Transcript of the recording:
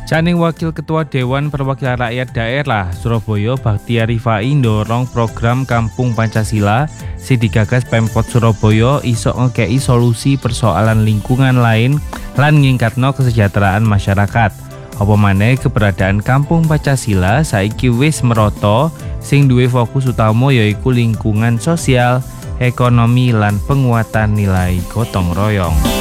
Janing Wakil Ketua Dewan Perwakilan Rakyat Daerah Surabaya Bakti Rifai ndorong program Kampung Pancasila sing digagas Pemkot Surabaya iso ngekei solusi persoalan lingkungan lain lan ngingkatno kesejahteraan masyarakat. Apa maneh keberadaan Kampung Pancasila saiki wis merata sing duwe fokus utama yaiku lingkungan sosial, ekonomi lan penguatan nilai gotong royong.